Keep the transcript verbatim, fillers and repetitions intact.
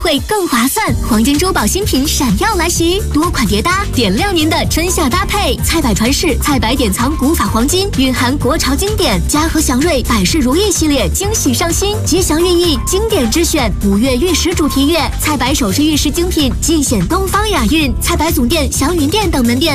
会更划算。黄金周宝新品闪耀来袭，多款叠搭，点亮您的春夏搭配。菜百传世、菜百典藏古法黄金，蕴含国潮经典。嘉禾祥瑞百事如意系列惊喜上新，吉祥寓意，经典之选。五月玉石主题月，菜百首饰玉饰精品尽显东方雅韵。菜百总店、祥云店等门店。